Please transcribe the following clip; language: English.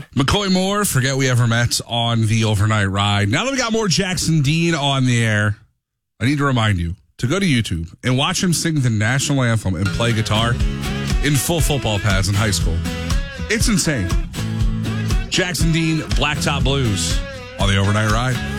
McCoy Moore, Forget We Ever Met on the overnight ride. Now that we got more Jackson Dean on the air, I need to remind you to go to YouTube and watch him sing the national anthem and play guitar in full football pads in high school. It's insane. Jackson Dean, Blacktop Blues on the overnight ride.